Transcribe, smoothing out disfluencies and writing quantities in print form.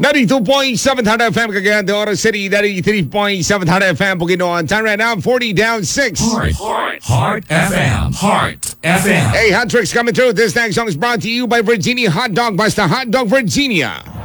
92.7 Hard FM Cagayan de Oro City, 93.7 Hard FM Bukidnon. Time right now, 40 down 6. Heart FM. Heart FM. Hey, Hot Tricks coming through. This next song is brought to you by Virginia Hot Dog. Basta Hot Dog Virginia.